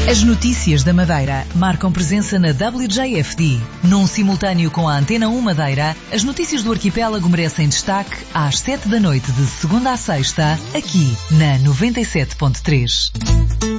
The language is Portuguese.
As notícias da Madeira marcam presença na WJFD. Num simultâneo com a Antena 1 Madeira, as notícias do arquipélago merecem destaque às 7 da noite de segunda a sexta, aqui na 97.3.